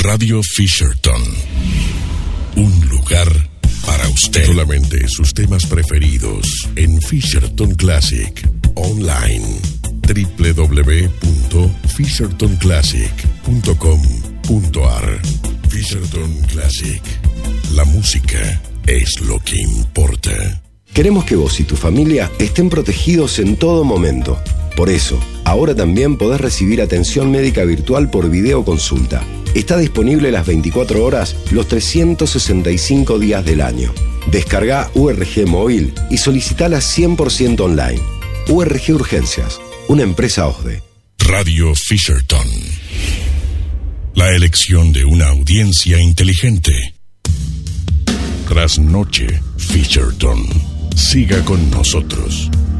Radio Fisherton. Un lugar para usted. Solamente sus temas preferidos en Fisherton Classic Online. www.fishertonclassic.com.ar. Fisherton Classic. La música es lo que importa. Queremos que vos y tu familia estén protegidos en todo momento. Por eso, ahora también podés recibir atención médica virtual por videoconsulta. Está disponible las 24 horas, los 365 días del año. Descarga URG Móvil y solicitala 100% online. URG Urgencias, una empresa OSDE. Radio Fisherton. La elección de una audiencia inteligente. Trasnoche Fisherton. Siga con nosotros.